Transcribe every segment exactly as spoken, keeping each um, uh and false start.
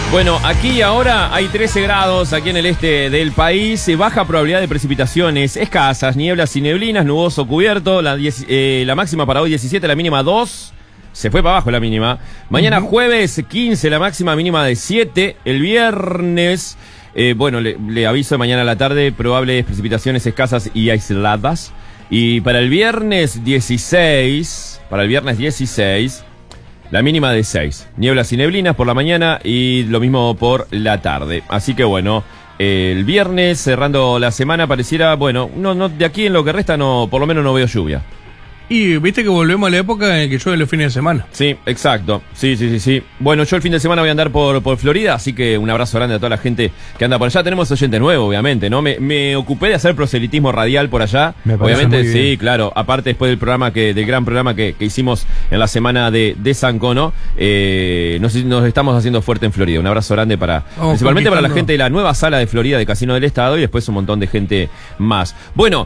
Bueno, aquí y ahora hay trece grados aquí en el este del país, baja probabilidad de precipitaciones, escasas, nieblas y neblinas, nuboso cubierto, la, diez, eh, la máxima para hoy diecisiete, la mínima dos, se fue para abajo la mínima. Mañana uh-huh. jueves quince, la máxima mínima de siete, el viernes, eh, bueno, le, le aviso de mañana a la tarde, probables precipitaciones escasas y aisladas. Y para el viernes dieciséis, para el viernes dieciséis... la mínima de seis. Nieblas y neblinas por la mañana y lo mismo por la tarde. Así que bueno, eh, el viernes cerrando la semana pareciera, bueno, no, no, de aquí en lo que resta no, por lo menos no veo lluvia. Y viste que volvemos a la época en la que llueve los fines de semana. Sí, exacto. Sí, sí, sí, sí. Bueno, yo el fin de semana voy a andar por, por Florida, así que un abrazo grande a toda la gente que anda por allá. Tenemos oyente nuevo, obviamente, ¿no? Me, me ocupé de hacer proselitismo radial por allá. Me parece obviamente, muy bien. sí, claro. Aparte, después del programa que, del gran programa que, que hicimos en la semana de, de San Cono, eh, nos, nos estamos haciendo fuerte en Florida. Un abrazo grande para, Vamos principalmente para la conquistando. gente de la nueva sala de Florida de Casino del Estado y después un montón de gente más. Bueno.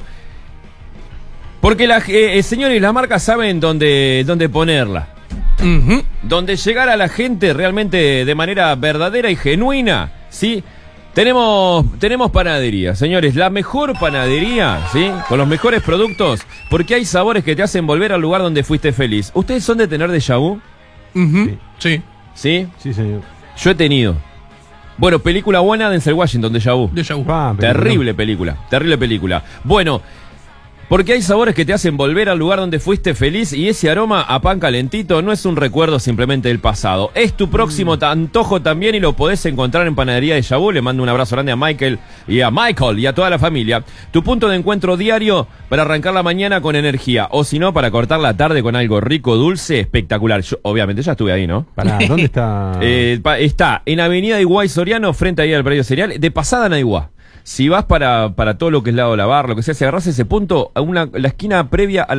Porque la, eh, señores, las marcas saben dónde, dónde ponerla. Uh-huh. Donde llegar a la gente realmente de manera verdadera y genuina, ¿sí? Tenemos, tenemos panadería, señores, la mejor panadería, ¿sí? Con los mejores productos, porque hay sabores que te hacen volver al lugar donde fuiste feliz. ¿Ustedes son de tener déjà vu? Uh-huh. Sí. ¿Sí? Sí, señor. Yo he tenido. Bueno, película buena, Denzel Washington, déjà vu. Déjà vu. Ah, pero Terrible no. película, terrible película. Bueno, porque hay sabores que te hacen volver al lugar donde fuiste feliz y ese aroma a pan calentito no es un recuerdo simplemente del pasado. Es tu próximo mm. antojo también y lo podés encontrar en Panadería Déjà Vu. Le mando un abrazo grande a Michael y a Michael y a toda la familia. Tu punto de encuentro diario para arrancar la mañana con energía o si no para cortar la tarde con algo rico, dulce, espectacular. Yo, obviamente ya estuve ahí, ¿no? Pará, ¿dónde está? Eh, pa- está en Avenida Iguá y Soriano, frente ahí al predio cereal, de pasada en Iguá. Si vas para, para todo lo que es lado Lavar, lo que sea, si agarrás ese punto, a una, la esquina previa a la